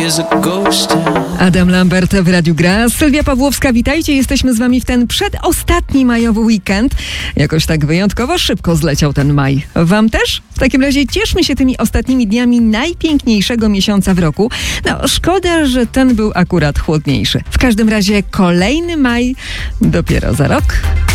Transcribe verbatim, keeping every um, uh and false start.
Adam Lambert w Radiu Gra. Sylwia Pawłowska, witajcie. Jesteśmy z wami w ten przedostatni majowy weekend. Jakoś tak wyjątkowo szybko zleciał ten maj. Wam też? W takim razie cieszmy się tymi ostatnimi dniami najpiękniejszego miesiąca w roku. No, szkoda, że ten był akurat chłodniejszy. W każdym razie kolejny maj dopiero za rok.